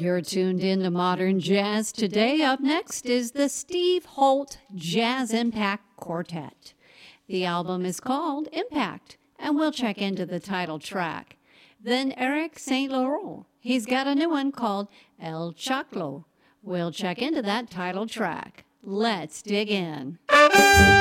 You're tuned in to Modern Jazz. Today, up next is the Steve Holt Jazz Impact Quartet. The album is called Impact, and we'll check into the title track. Then Eric St. Laurent, he's got a new one called El Choclo. We'll check into that title track. Let's dig in.